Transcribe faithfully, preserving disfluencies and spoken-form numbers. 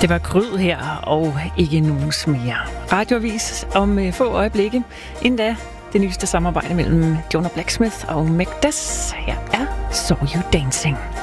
Det var Gryd her, og ikke nogen mere. Radioavis om få øjeblikke. Endda det nyeste samarbejde mellem Jonah Blacksmith og Magdas. Her er So You Dancing.